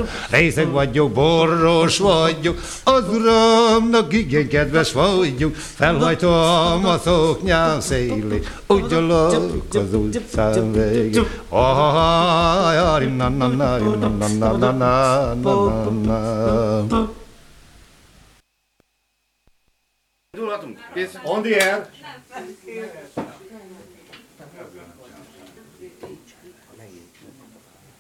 Részeg vagyok, boros vagyok, az uramnak igen kedves vagyok, felhajtom a szoknyám szélét, úgy gyalog az utcán végén. On the air.